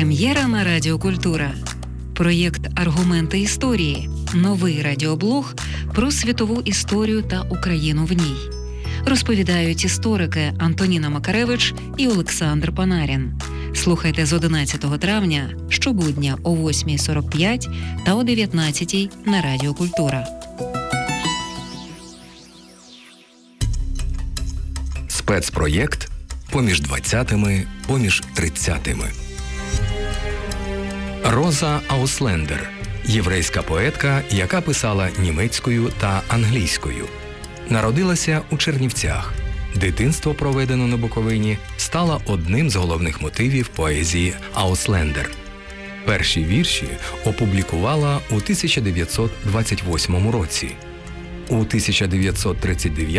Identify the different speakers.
Speaker 1: Прем'єра на Радіо Культура. Проєкт «Аргументи історії» – новий радіоблог про світову історію та Україну в ній. Розповідають історики Антоніна Макаревич і Олександр Панарін. Слухайте з 11 травня щобудня о 8:45 та о 19:00 на Радіо Культура.
Speaker 2: Спецпроєкт «Поміж 20-ми, поміж 30-ми». Роза Ауслендер – єврейська поетка, яка писала німецькою та англійською. Народилася у Чернівцях. Дитинство, проведене на Буковині, стало одним з головних мотивів поезії Ауслендер. Перші вірші опублікувала у 1928 році. У 1939